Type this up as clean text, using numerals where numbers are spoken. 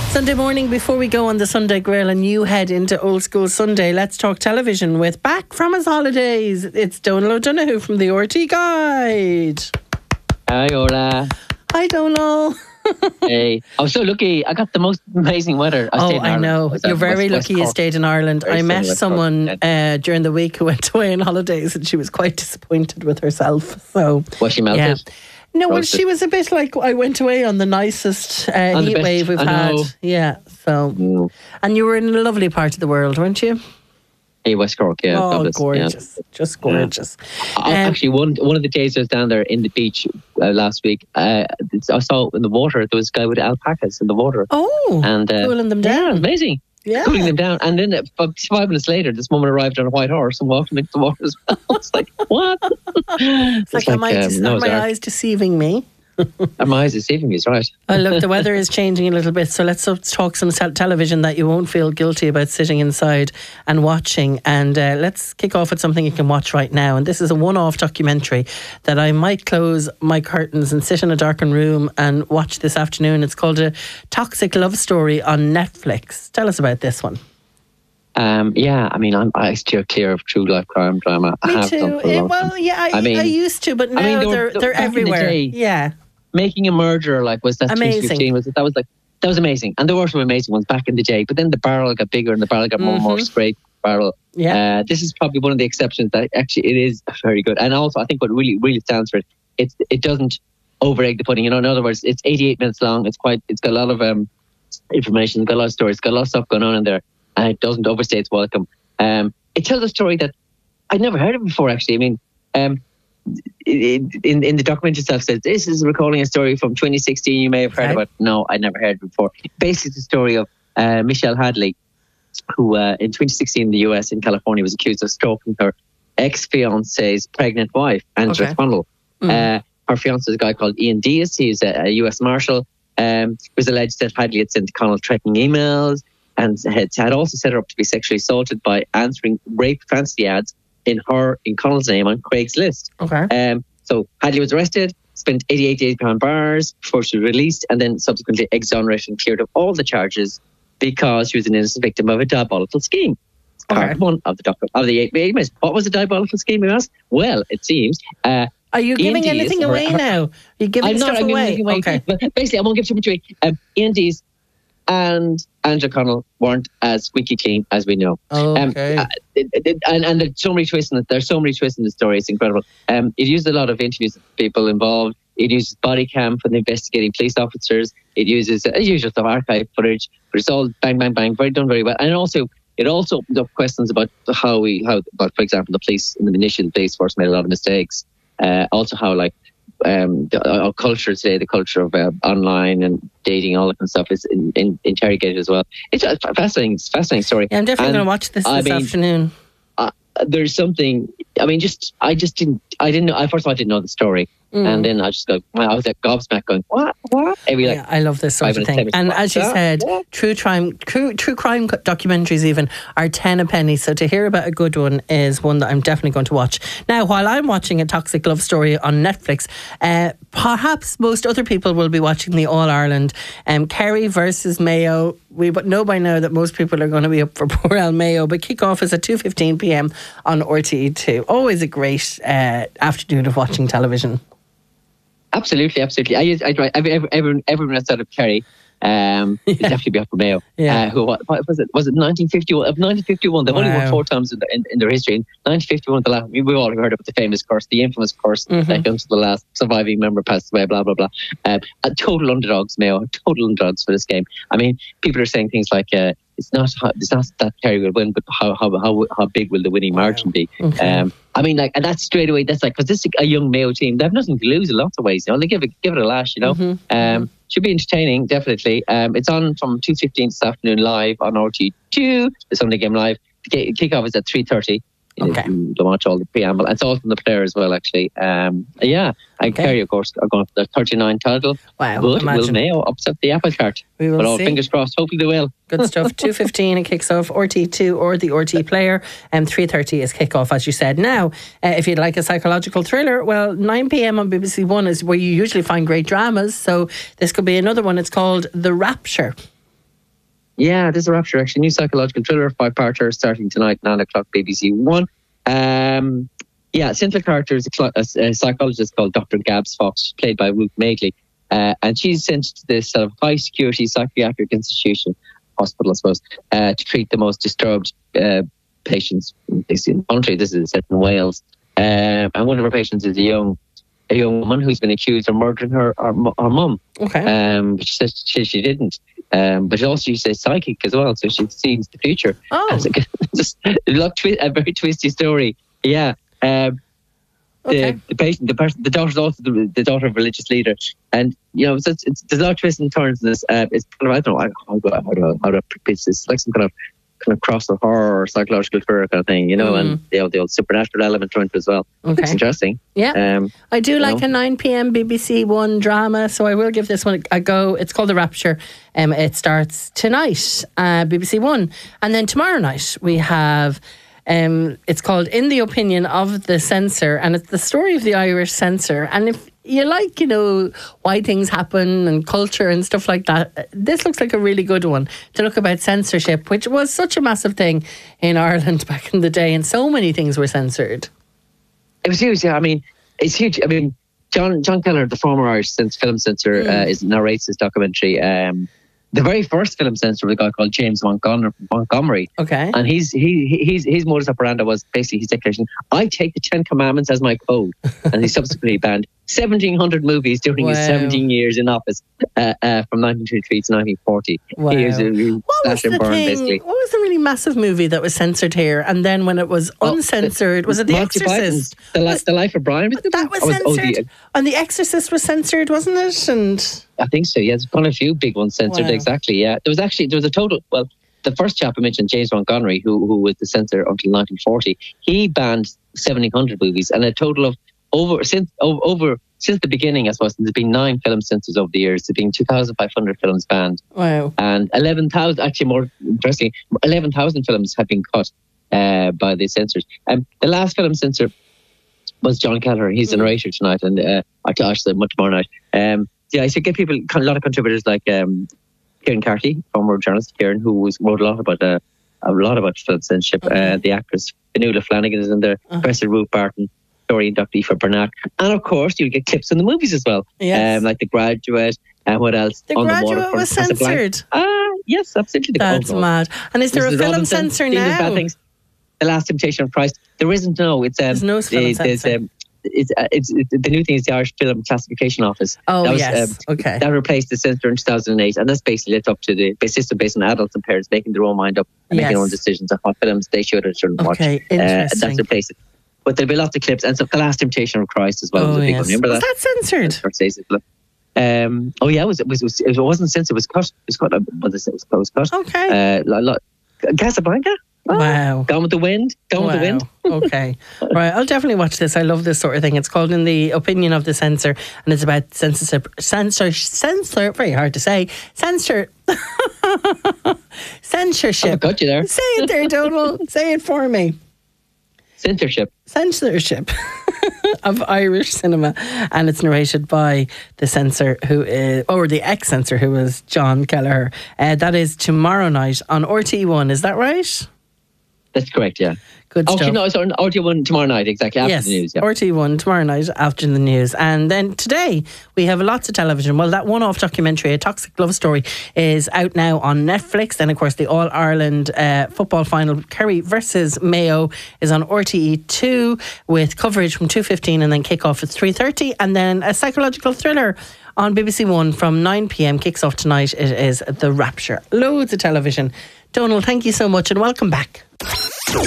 Sunday morning, before we go on the Sunday Grill and you head into Old School Sunday, let's talk television with, back from his holidays, it's Donal O'Donoghue from the RT Guide. Hi, Ola. Hi, Donal. Hey, I was so lucky. I got the most amazing weather. I know. You're very lucky you stayed in Ireland. I met someone during the week who went away on holidays and she was quite disappointed with herself. So was she melted? Yeah. No, well, she was a bit like, I went away on the nicest heat wave we've had. Yeah, so. And you were in a lovely part of the world, weren't you? Hey, West Cork, yeah. Oh, gorgeous. Yeah. Just gorgeous. Yeah. Actually, one of the days I was down there in the beach last week, I saw in the water, there was a guy with alpacas in the water. Oh, and cooling them down. Yeah, amazing. Yeah. Cooling them down. And then 5 minutes later, this woman arrived on a white horse and walked into the water as well. I was like, what? It's like, am my eyes deceiving me? My eyes deceiving me, is right. Well, look, the weather is changing a little bit, so let's talk some television that you won't feel guilty about sitting inside and watching. And let's kick off with something you can watch right now. And this is a one-off documentary that I might close my curtains and sit in a darkened room and watch this afternoon. It's called A Toxic Love Story on Netflix. Tell us about this one. Yeah, I mean, I steer clear of true life crime drama. Me too. I used to, but now they're everywhere. Yeah. Making a Murderer, was that amazing. 2015? That was amazing, and there were some amazing ones back in the day. But then the barrel got bigger, and the barrel got more and more straight barrel. Yeah, this is probably one of the exceptions that actually it is very good. And also, I think what really stands for it doesn't over egg the pudding. In other words, it's 88 minutes long. It's got a lot of information, it's got a lot of stories, it's got a lot of stuff going on in there, and it doesn't overstay its welcome. It tells a story that I'd never heard of before. Actually, I mean. In the documentary itself says this is recalling a story from 2016 you may have heard about. No, I never heard it before. Basically, the story of Michelle Hadley, who in 2016 in the US in California was accused of stalking her ex-fiance's pregnant wife, Angela Funnell. Her fiance is a guy called Ian Diaz. He's a US Marshal. It was alleged that Hadley had sent Connell threatening emails and had also set her up to be sexually assaulted by answering rape fantasy ads in Connell's name on Craigslist. Okay. So Hadley was arrested, spent 88 days behind bars before she was released, and then subsequently exonerated and cleared of all the charges because she was an innocent victim of a diabolical scheme. Part one of the 8 emails. What was the diabolical scheme, you ask? Well, it seems. Are you giving anything away now? Are you giving stuff away? Okay. But basically, I won't give too much away. Ian Diaz and Angela Connell weren't as squeaky clean as we know. Okay. And there's so many twists in it. There's so many twists in the story. It's incredible. It used a lot of interviews with people involved. It uses body cam for the investigating police officers. It uses usual stuff, archive footage, but it's all bang, bang, bang, done very well. And it also opened up questions about how, for example, the police in the initial police force made a lot of mistakes. Also how our culture today, the culture of online and dating, all that kind of stuff is interrogated as well. It's a fascinating story. Yeah, I'm definitely going to watch this afternoon. There's something. I mean, I didn't know. First of all, I didn't know the story, and then I just go. I was like gobsmacked, going, "What? I love this sort of thing. And as you said, true crime documentaries even are 10 a penny. So to hear about a good one is one that I'm definitely going to watch. Now, while I'm watching A Toxic Love Story on Netflix, perhaps most other people will be watching the All Ireland Kerry versus Mayo. We know by now that most people are going to be up for poor El Mayo, but kick-off is at 2:15 p.m. on RTE2. Always a great afternoon of watching television. Absolutely. Everyone outside of Kerry would definitely be up for Mayo. Yeah. What was it? Was it 1951? Of 1951, they've only won 4 times in their history. In 1951, the last, we've all heard about the famous curse, the infamous curse that comes to the last surviving member passed away. Blah blah blah. Total underdogs, Mayo. Total underdogs for this game. I mean, people are saying things like, it's not that Kerry will win, but how big will the winning margin be? Okay. I mean, and that's straight away. That's because this is a young Mayo team. They have nothing to lose in lots of ways. They give it a lash. Should be entertaining, definitely. It's on from 2:15 this afternoon live on RT2. The Sunday game live. The kickoff is at 3:30. Okay. To watch all the preamble. It's all from the player as well, actually. And Kerry, of course, are going for their 39 title. Wow. But will Mayo upset the apple cart? We will see. Fingers crossed. Hopefully they will. Good stuff. 2:15 it kicks off RT2 or the RT player, and 3:30 is kick-off, as you said. Now, if you'd like a psychological thriller, well, 9 p.m. on BBC One is where you usually find great dramas. So this could be another one. It's called The Rapture. Yeah, this is a Rapture, actually. New psychological thriller, 5-parter, starting tonight, 9 o'clock, BBC One. Central character is a psychologist called Dr. Gabs Fox, played by Ruth Madeley. And she's sent to this sort of high-security psychiatric institution, hospital, I suppose, to treat the most disturbed patients in the country. This is set in Wales. And one of her patients is a young woman who's been accused of murdering her mum. Okay. But she says she didn't. But also she says psychic as well, so she sees the future. Oh. Just a very twisty story. Yeah. Okay. The patient, the daughter's also the daughter of a religious leader, and there's a lot of twists and turns in this. It's kind of, I don't know how to pitch this. It's like some kind of cross of horror or psychological thriller kind of thing, and the old supernatural element to it as well. Okay. It's interesting. Yeah. I do like a 9 p.m. BBC One drama, so I will give this one a go. It's called The Rapture. It starts tonight, BBC One, and then tomorrow night we have. It's called In the Opinion of the Censor, and it's the story of the Irish censor. And if you like, why things happen and culture and stuff like that, this looks like a really good one to look about censorship, which was such a massive thing in Ireland back in the day, and so many things were censored. It was huge. Yeah, I mean, it's huge. I mean, John Kelleher, the former Irish film censor, narrates this documentary. The very first film censor was a guy called James Montgomery. Okay. And his modus operandi was basically his declaration, I take the 10 Commandments as my code. And he subsequently banned 1,700 movies during his 17 years in office from 1923 to 1940. Wow. He was basically. What was the really massive movie that was censored here? And then when it was uncensored, was it The Exorcist? The Life of Brian? That was censored. And The Exorcist was censored, wasn't it? And I think so, yeah. There's quite a few big ones censored, exactly, yeah. There was a total, well, the first chap I mentioned, James Montgomery, who was the censor until 1940, he banned 1,700 movies, and a total of since the beginning, I suppose, there's been 9 film censors over the years. There's been 2,500 films banned. Wow. And 11,000, actually more interesting, 11,000 films have been cut by the censors. The last film censor was John Kelleher. He's the narrator tonight, and I should say much more night. I should get people, a lot of contributors like Kieran Carty, former journalist Kieran, who wrote a lot about film censorship. The actress Fionnuala Flanagan is in there, Professor Ruth Barton, historian Dr. Aoife Bernard, and of course you'll get clips in the movies as well. Yes. Like The Graduate, and what else? The Graduate was censored. Yes, absolutely. That's mad. And is there a film censor now? The Last Temptation of Christ. There isn't. No, there's no film censor. It's the new thing is the Irish Film Classification Office. Okay. That replaced the censor in 2008, and that's basically lit up to the system based on adults and parents making their own mind up and making their own decisions on what films they should or shouldn't watch. Okay, interesting. That's replaced it. But there'll be lots of clips, and so The Last Temptation of Christ as well was a big one. Remember that? Was that censored? It wasn't censored. It was cut. It was cut. Okay. Casablanca. Wow. Gone with the Wind. Okay. Right. I'll definitely watch this. I love this sort of thing. It's called In the Opinion of the Censor, and it's about censorship. Very hard to say. Censorship. I got you there. Say it there, Donal. Say it for me. Censorship of Irish cinema, and it's narrated by the censor the ex-censor who was John Kelleher. That is tomorrow night on RTÉ1. Is that right? That's correct, yeah. Good stuff. No, it's on RTÉ1 tomorrow night, exactly, after the news. Yeah. RTÉ1 tomorrow night after the news. And then today we have lots of television. Well, that one-off documentary, A Toxic Love Story, is out now on Netflix. Then, of course, the All-Ireland football final, Kerry versus Mayo, is on RTÉ2 with coverage from 2:15 and then kick-off at 3:30. And then a psychological thriller on BBC One from 9 p.m. kicks off tonight. It is The Rapture. Loads of television. Donal, thank you so much and welcome back.